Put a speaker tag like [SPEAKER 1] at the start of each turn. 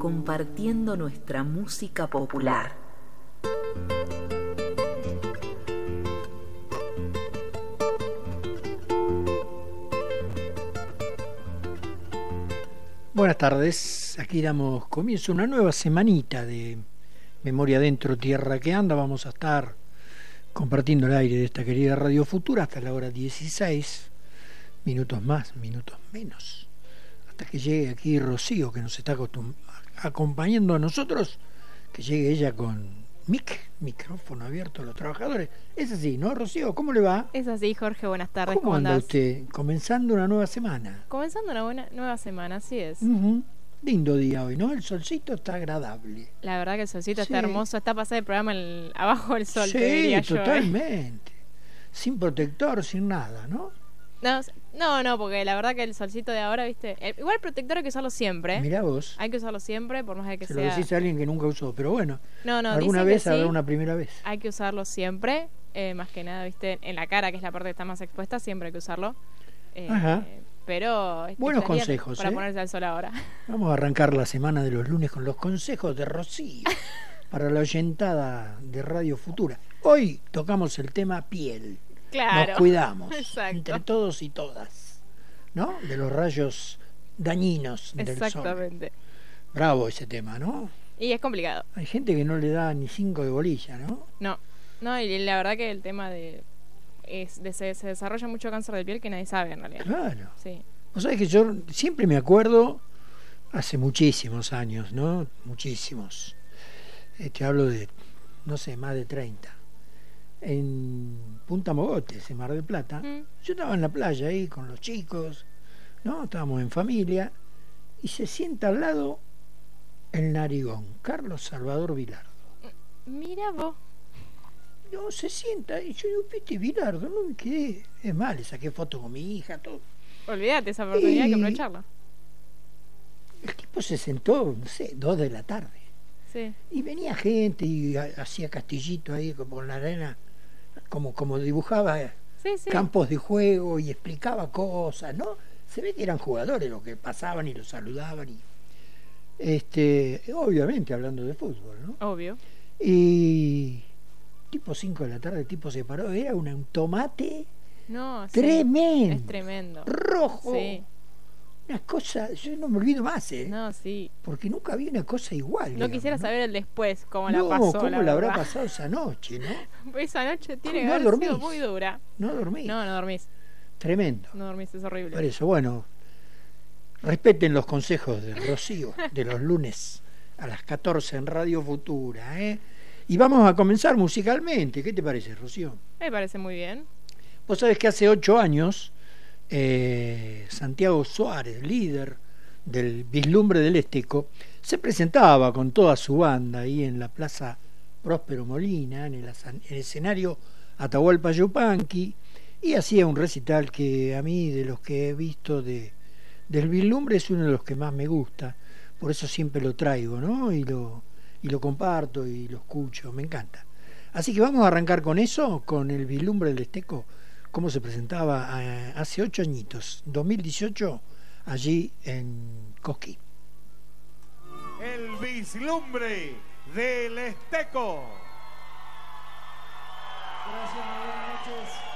[SPEAKER 1] compartiendo nuestra música popular.
[SPEAKER 2] Buenas tardes, aquí damos comienzo a una nueva semanita de Memoria Adentro, Tierra que Anda. Vamos a estar compartiendo el aire de esta querida Radio Futura hasta la hora 16, minutos más, minutos menos, hasta que llegue aquí Rocío, que nos está acompañando a nosotros, que llegue ella con micrófono abierto a los trabajadores. Es así, ¿no, Rocío? ¿Cómo le va?
[SPEAKER 3] Es así, Jorge, buenas tardes.
[SPEAKER 2] ¿Cómo anda
[SPEAKER 3] andás?
[SPEAKER 2] usted? Comenzando una nueva semana.
[SPEAKER 3] Comenzando una nueva semana, así es.
[SPEAKER 2] Lindo día hoy, ¿no? El solcito está agradable.
[SPEAKER 3] La verdad que el solcito
[SPEAKER 2] Sí.
[SPEAKER 3] está hermoso. Está pasado el programa abajo del sol, te diría
[SPEAKER 2] Sí,
[SPEAKER 3] yo.
[SPEAKER 2] totalmente. Sin protector, sin nada, ¿no?
[SPEAKER 3] No, porque la verdad que el solcito de ahora, viste, igual el protector hay que usarlo siempre.
[SPEAKER 2] Mirá vos.
[SPEAKER 3] Hay que usarlo siempre, por más de que
[SPEAKER 2] Se
[SPEAKER 3] sea.
[SPEAKER 2] lo decís a alguien que nunca usó, pero bueno,
[SPEAKER 3] No,
[SPEAKER 2] alguna
[SPEAKER 3] dicen
[SPEAKER 2] vez
[SPEAKER 3] que
[SPEAKER 2] habrá
[SPEAKER 3] sí.
[SPEAKER 2] una primera vez.
[SPEAKER 3] Hay que usarlo siempre, más que nada, viste, en la cara, que es la parte que está más expuesta, siempre hay que usarlo.
[SPEAKER 2] Ajá.
[SPEAKER 3] Pero
[SPEAKER 2] Buenos
[SPEAKER 3] estaría
[SPEAKER 2] consejos,
[SPEAKER 3] para ponerse al sol ahora.
[SPEAKER 2] Vamos a arrancar la semana de los lunes con los consejos de Rocío para la oyentada de Radio Futura. Hoy tocamos el tema piel.
[SPEAKER 3] Claro.
[SPEAKER 2] Nos cuidamos
[SPEAKER 3] Exacto.
[SPEAKER 2] entre todos y todas, ¿no? De los rayos dañinos del sol.
[SPEAKER 3] Exactamente.
[SPEAKER 2] Bravo ese tema, ¿no?
[SPEAKER 3] Y es complicado.
[SPEAKER 2] Hay gente que no le da ni 5 de bolilla, ¿no?
[SPEAKER 3] No, y la verdad que el tema se desarrolla mucho cáncer de piel que nadie sabe en realidad.
[SPEAKER 2] Claro.
[SPEAKER 3] Sí.
[SPEAKER 2] Vos sabés que yo siempre me acuerdo, hace muchísimos años, ¿no? Muchísimos. Te hablo de, no sé, más de 30. En Punta Mogotes, en Mar del Plata. Yo estaba en la playa ahí con los chicos, ¿no? Estábamos en familia. Y se sienta al lado el narigón, Carlos Salvador Vilardo.
[SPEAKER 3] Mira vos.
[SPEAKER 2] No, se sienta y yo digo, viste, Vilardo, no me quedé. Es más, le saqué foto con mi hija, todo.
[SPEAKER 3] Olvídate, esa oportunidad hay que
[SPEAKER 2] Y-
[SPEAKER 3] aprovecharla.
[SPEAKER 2] El tipo se sentó, no sé, 2 de la tarde.
[SPEAKER 3] Sí.
[SPEAKER 2] Y venía gente y hacía castillito ahí como en la arena, como dibujaba
[SPEAKER 3] Sí.
[SPEAKER 2] campos de juego y explicaba cosas, ¿no? Se ve que eran jugadores los que pasaban y los saludaban y obviamente hablando de fútbol, ¿no?
[SPEAKER 3] Obvio.
[SPEAKER 2] Y tipo 5 de la tarde el tipo se paró, era un tomate
[SPEAKER 3] No, sí.
[SPEAKER 2] tremendo,
[SPEAKER 3] Es tremendo.
[SPEAKER 2] rojo,
[SPEAKER 3] Sí.
[SPEAKER 2] una cosa, yo no me olvido más,
[SPEAKER 3] No, sí.
[SPEAKER 2] porque nunca vi una cosa igual.
[SPEAKER 3] No
[SPEAKER 2] digamos,
[SPEAKER 3] quisiera
[SPEAKER 2] ¿no?
[SPEAKER 3] saber el después, cómo
[SPEAKER 2] No,
[SPEAKER 3] la pasó.
[SPEAKER 2] cómo la habrá
[SPEAKER 3] verdad.
[SPEAKER 2] pasado esa noche, ¿no?
[SPEAKER 3] Esa noche tiene que
[SPEAKER 2] No
[SPEAKER 3] haber
[SPEAKER 2] dormís.
[SPEAKER 3] sido muy dura.
[SPEAKER 2] No dormí.
[SPEAKER 3] No dormís.
[SPEAKER 2] Tremendo.
[SPEAKER 3] No dormís, es horrible.
[SPEAKER 2] Por eso, bueno, respeten los consejos de Rocío de los lunes a las 14 en Radio Futura, ¿eh? Y vamos a comenzar musicalmente. ¿Qué te parece, Rocío?
[SPEAKER 3] Me parece muy bien.
[SPEAKER 2] Vos sabés que hace 8 años Santiago Suárez, líder del Vislumbre del Esteco, se presentaba con toda su banda ahí en la Plaza Próspero Molina, en el escenario Atahualpa Yupanqui, y hacía un recital que a mí, de los que he visto del Vislumbre, es uno de los que más me gusta. Por eso siempre lo traigo, ¿no? Y lo comparto y lo escucho, me encanta. Así que vamos a arrancar con eso, con el Vislumbre del Esteco, cómo se presentaba hace 8 añitos, 2018, allí en Cosquín.
[SPEAKER 4] El Vislumbre del Esteco.
[SPEAKER 2] Gracias, buenas noches.